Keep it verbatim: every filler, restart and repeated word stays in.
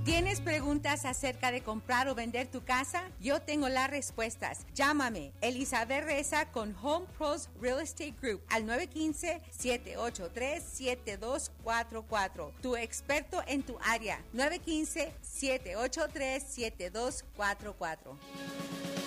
¿Tienes preguntas acerca de comprar o vender tu casa? Yo tengo las respuestas. Llámame, Elizabeth Reza con Home Pros Real Estate Group al nueve uno cinco, siete ocho tres, siete dos cuatro cuatro. Tu experto en tu área, nueve uno cinco, siete ocho tres, siete dos cuatro cuatro.